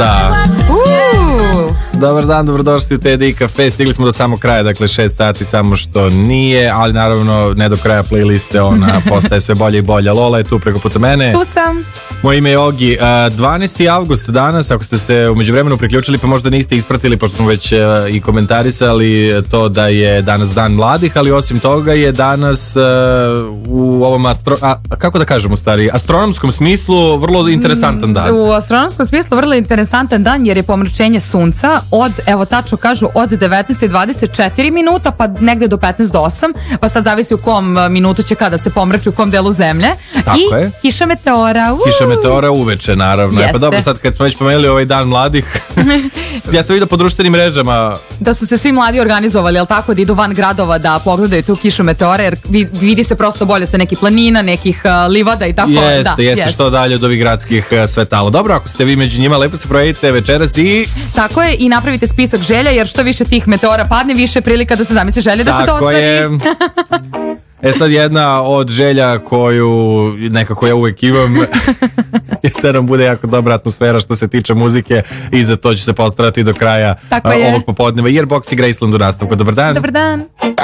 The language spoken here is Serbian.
Sunca. Dobar dan, dobrodošli u TDI Cafe. Stigli smo do samog kraja, dakle 6 sati, samo što nije, ali naravno ne do kraja playliste, ona postaje sve bolje i bolje. Lola je tu preko puta mene. Tu sam. Moje ime je Ogi. 12. avgust danas, ako ste se u međuvremenu priključili, pa možda niste ispratili, pošto smo već i komentarisali to da je danas dan mladih, ali osim toga je danas u ovom kako da kažem u stvari, astronomskom smislu vrlo interesantan dan. U astronomskom smislu vrlo interesantan dan jer je pomračenje sunca od, evo tačno kažu, od 19:24 minuta pa negde do 15 do 8, pa sad zavisi u kom minutu će kada se pomrači u kom delu zemlje. Tako i je. kiša meteora. Kiša meteora uveče, naravno. Jeste. Pa dobro, sad kad smo već pomenuli ovaj dan mladih, ja sam vidio po društvenim mrežama da su se svi mladi organizovali, jel tako, da idu van gradova da pogledaju tu kišu meteora, jer vidi se prosto bolje sa nekih planina, nekih livada i tako. Jeste, što dalje od ovih gradskih svetala. Dobro, ako ste vi među njima, lepo se provedite večeras i... Tako je, i napravite spisak želja, jer što više tih meteora padne, više prilika da se zamisli želje da se to ostvari. Je. Sad jedna od želja koju nekako ja uvek imam je da nam bude jako dobra atmosfera što se tiče muzike i za to ću se postarati do kraja ovog popodneva. Yearbox i Graceland u nastavku. Dobar dan. Dobar dan.